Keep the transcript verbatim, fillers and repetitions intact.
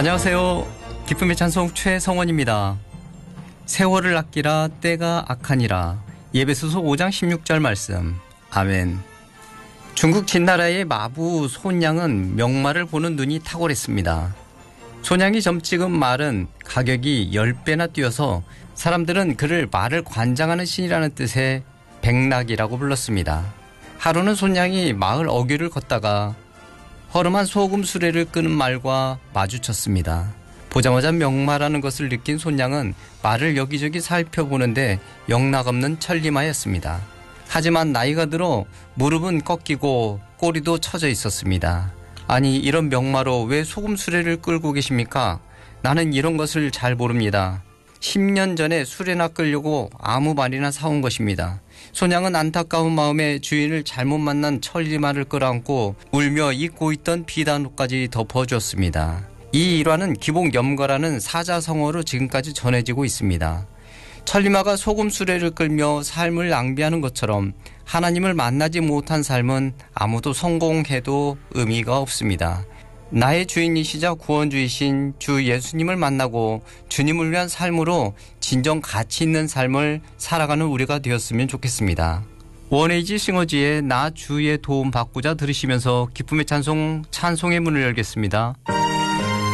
안녕하세요. 기쁨의 찬송 최성원입니다. 세월을 아끼라 때가 악하니라. 예배소서 오 장 십육 절 말씀. 아멘. 중국 진나라의 마부 손양은 명말을 보는 눈이 탁월했습니다. 손양이 점 찍은 말은 가격이 십 배나 뛰어서 사람들은 그를 말을 관장하는 신이라는 뜻의 백낙이라고 불렀습니다. 하루는 손양이 마을 어귀를 걷다가 허름한 소금 수레를 끄는 말과 마주쳤습니다. 보자마자 명마라는 것을 느낀 손양은 말을 여기저기 살펴보는데 영락없는 천리마였습니다. 하지만 나이가 들어 무릎은 꺾이고 꼬리도 처져 있었습니다. 아니, 이런 명마로 왜 소금 수레를 끌고 계십니까? 나는 이런 것을 잘 모릅니다. 십 년 전에 수레나 끌려고 아무 말이나 사온 것입니다. 손양은 안타까운 마음에 주인을 잘못 만난 천리마를 끌어안고 울며 잊고 있던 비단옷까지 덮어주었습니다. 이 일화는 기복 염거라는 사자성어로 지금까지 전해지고 있습니다. 천리마가 소금 수레를 끌며 삶을 낭비하는 것처럼 하나님을 만나지 못한 삶은 아무도 성공해도 의미가 없습니다. 나의 주인이시자 구원주이신 주 예수님을 만나고 주님을 위한 삶으로 진정 가치 있는 삶을 살아가는 우리가 되었으면 좋겠습니다. 원에이지 싱어지의 나 주의 도움 받고자 들으시면서 기쁨의 찬송 찬송의 문을 열겠습니다.